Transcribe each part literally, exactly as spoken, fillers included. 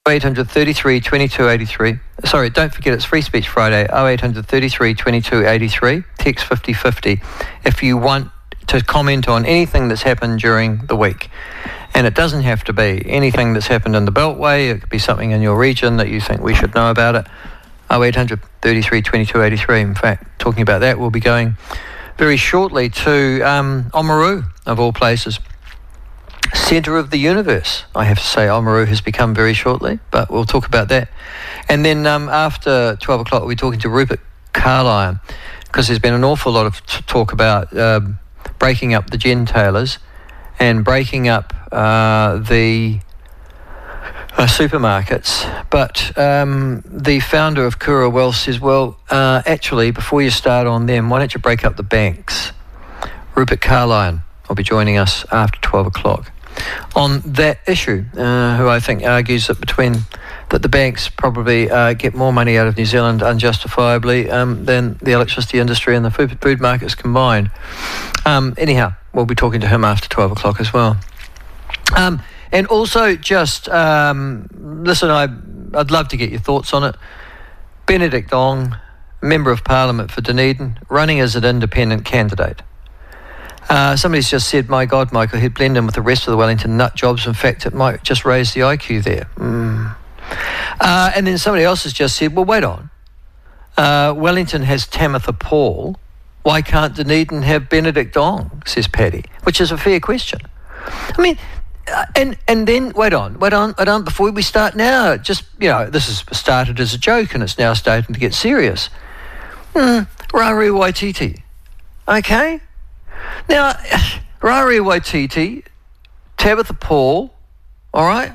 eight hundred thirty-three twenty-two eighty-three. Sorry, don't forget it's Free Speech Friday, oh eight hundred thirty-three twenty-two eighty-three, text fifty fifty if you want to comment on anything that's happened during the week. And it doesn't have to be anything that's happened in the Beltway. It could be something in your region that you think we should know about it. oh eight hundred thirty-three twenty-two eighty-three. In fact, talking about that, we'll be going very shortly to um, Oamaru, of all places. Centre of the universe, I have to say. Oamaru has become very shortly, but we'll talk about that. And then um, after twelve o'clock, we'll be talking to Rupert Carlyon, because there's been an awful lot of t- talk about uh, breaking up the gentailers and breaking up uh, the uh, supermarkets. But um, the founder of Kura Wealth says, well, uh, actually, before you start on them, why don't you break up the banks? Rupert Carlyon will be joining us after twelve o'clock on that issue, uh, who I think argues that between that the banks probably uh, get more money out of New Zealand unjustifiably um, than the electricity industry and the food, food markets combined. Um, anyhow, we'll be talking to him after twelve o'clock as well. Um, and also just, um, listen, I, I'd love to get your thoughts on it. Benedict Ong, Member of Parliament for Dunedin, running as an independent candidate. Uh, somebody's just said, my God, Michael, he'd blend in with the rest of the Wellington nut jobs. In fact, it might just raise the I Q there. Mm. Uh, and then somebody else has just said, well, wait on. Uh, Wellington has Tamitha Paul. Why can't Dunedin have Benedict Ong, says Paddy, which is a fair question. I mean, uh, and and then, wait on, wait on, wait on, before we start now, just, you know, this has started as a joke and it's now starting to get serious. Mm, Rari Waititi. Okay? Now, Rari Waititi, Tamitha Paul, all right?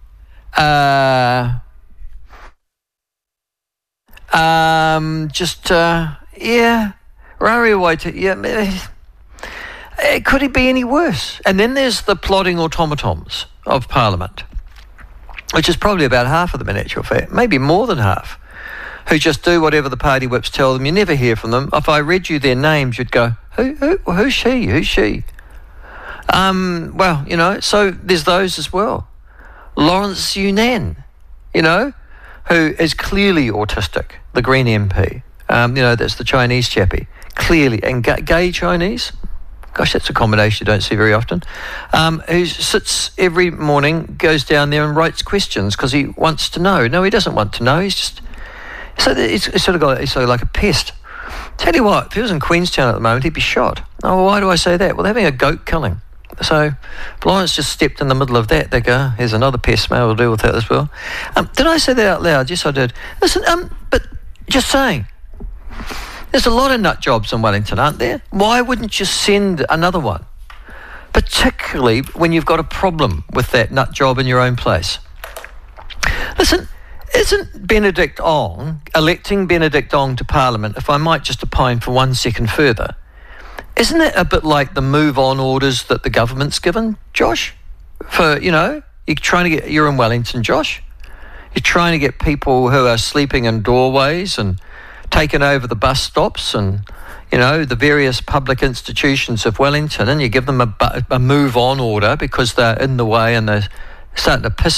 Uh, um, just, uh, yeah, Rari Waititi, yeah, uh, could it be any worse? And then there's the plodding automatons of Parliament, which is probably about half of them in actual fact, maybe more than half, who just do whatever the party whips tell them. You never hear from them. If I read you their names, you'd go, who, who, who's she? Who's she? Um, well, you know, so there's those as well. Lawrence Yunnan, you know, who is clearly autistic, the Green M P. Um, you know, that's the Chinese chappie. Clearly, and ga- gay Chinese. Gosh, that's a combination you don't see very often. Um, who sits every morning, goes down there and writes questions because he wants to know. No, he doesn't want to know. He's just... So it's, it's sort of got, it's sort of like a pest. Tell you what, if he was in Queenstown at the moment, he'd be shot. Oh, well, why do I say that? Well, they're having a goat killing. So if Lawrence just stepped in the middle of that, they go, here's another pest, maybe we'll deal with that as well. Um, did I say that out loud? Yes, I did. Listen, um, but just saying, there's a lot of nut jobs in Wellington, aren't there? Why wouldn't you send another one? Particularly when you've got a problem with that nut job in your own place. Listen, isn't Benedict Ong, electing Benedict Ong to Parliament, if I might just opine for one second further, isn't it a bit like the move-on orders that the government's given, Josh? For, you know, you're trying to get, you're in Wellington, Josh. You're trying to get people who are sleeping in doorways and taking over the bus stops and, you know, the various public institutions of Wellington, and you give them a, a move-on order because they're in the way and they're starting to piss